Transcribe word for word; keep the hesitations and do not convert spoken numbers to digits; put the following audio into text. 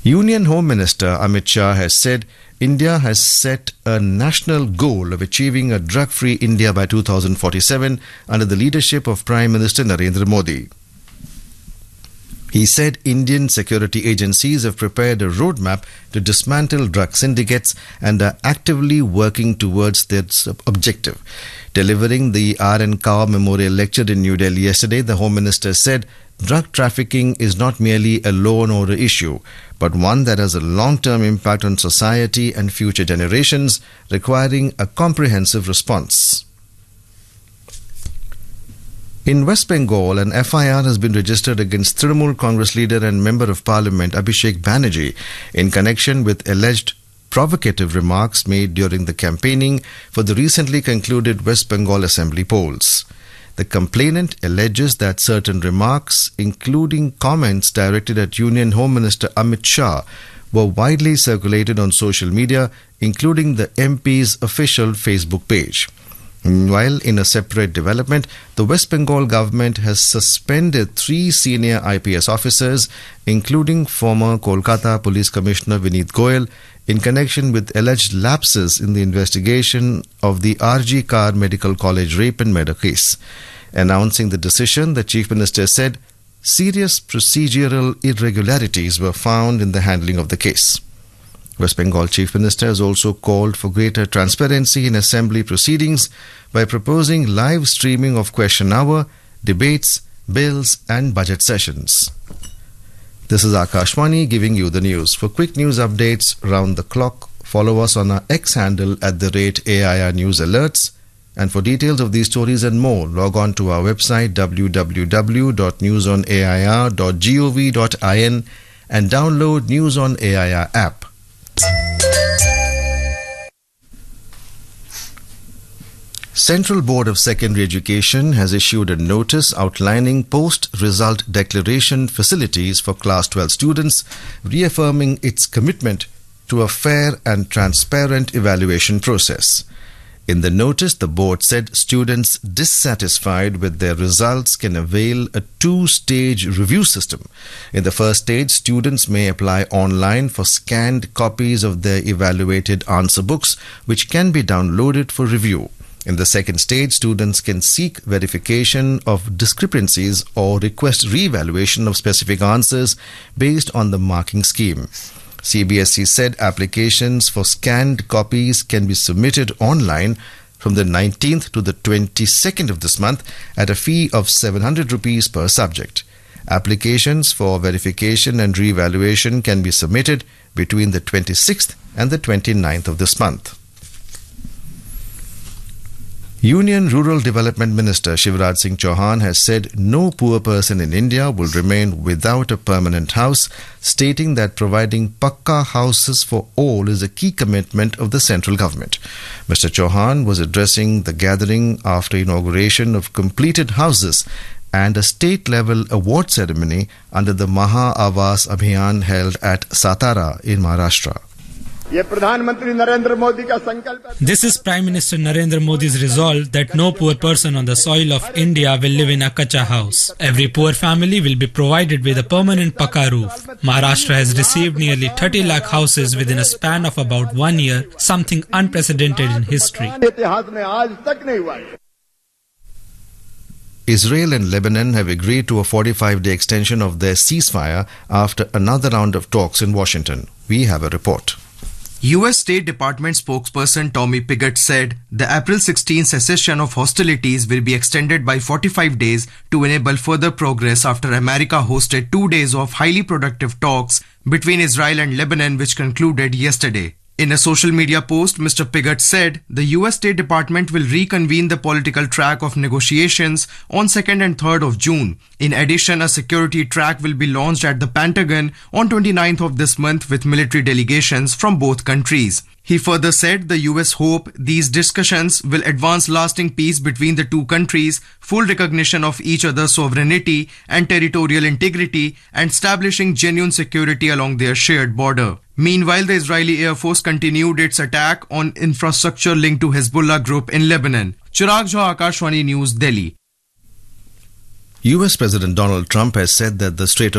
Union Home Minister Amit Shah has said India has set a national goal of achieving a drug-free India by two thousand forty-seven under the leadership of Prime Minister Narendra Modi. He said Indian security agencies have prepared a roadmap to dismantle drug syndicates and are actively working towards this objective. Delivering the R N Kaur Memorial Lecture in New Delhi yesterday, the Home Minister said drug trafficking is not merely a law and order issue, but one that has a long-term impact on society and future generations, requiring a comprehensive response. In West Bengal, an F I R has been registered against Trinamool Congress leader and Member of Parliament Abhishek Banerjee in connection with alleged provocative remarks made during the campaigning for the recently concluded West Bengal Assembly polls. The complainant alleges that certain remarks, including comments directed at Union Home Minister Amit Shah, were widely circulated on social media, including the M P's official Facebook page. Meanwhile, in a separate development, the West Bengal government has suspended three senior I P S officers, including former Kolkata Police Commissioner Vineet Goyal, in connection with alleged lapses in the investigation of the R G Kar Medical College rape and murder case. Announcing the decision, the Chief Minister said serious procedural irregularities were found in the handling of the case. West Bengal Chief Minister has also called for greater transparency in assembly proceedings by proposing live streaming of question hour, debates, bills and budget sessions. This is Akashwani giving you the news. For quick news updates round the clock, follow us on our X handle at the rate A I R News Alerts. And for details of these stories and more, log on to our website w w w dot news on a i r dot gov dot in and download News on A I R app. Central Board of Secondary Education has issued a notice outlining post-result declaration facilities for Class twelve students, reaffirming its commitment to a fair and transparent evaluation process. In the notice, the board said students dissatisfied with their results can avail a two-stage review system. In the first stage, students may apply online for scanned copies of their evaluated answer books, which can be downloaded for review. In the second stage, students can seek verification of discrepancies or request re-evaluation of specific answers based on the marking scheme. C B S E said applications for scanned copies can be submitted online from the nineteenth to the twenty-second of this month at a fee of seven hundred rupees per subject. Applications for verification and re-evaluation can be submitted between the twenty-sixth and the twenty-ninth of this month. Union Rural Development Minister Shivraj Singh Chauhan has said no poor person in India will remain without a permanent house, stating that providing Pakka houses for all is a key commitment of the central government. Mister Chauhan was addressing the gathering after inauguration of completed houses and a state-level award ceremony under the Maha Awas Abhiyan held at Satara in Maharashtra. This is Prime Minister Narendra Modi's resolve that no poor person on the soil of India will live in a kacha house. Every poor family will be provided with a permanent pakka roof. Maharashtra has received nearly thirty lakh houses within a span of about one year, something unprecedented in history. Israel and Lebanon have agreed to a forty-five day extension of their ceasefire after another round of talks in Washington. We have a report. U S State Department spokesperson Tommy Pigott said the April sixteenth cessation of hostilities will be extended by forty-five days to enable further progress after America hosted two days of highly productive talks between Israel and Lebanon, which concluded yesterday. In a social media post, Mister Pigott said the U S State Department will reconvene the political track of negotiations on second and third of June. In addition, a security track will be launched at the Pentagon on twenty-ninth of this month with military delegations from both countries. He further said the U S hope these discussions will advance lasting peace between the two countries, full recognition of each other's sovereignty and territorial integrity, and establishing genuine security along their shared border. Meanwhile, the Israeli Air Force continued its attack on infrastructure linked to Hezbollah group in Lebanon. Chirag Jha, Akashwani News, Delhi. U S President Donald Trump has said that the Strait of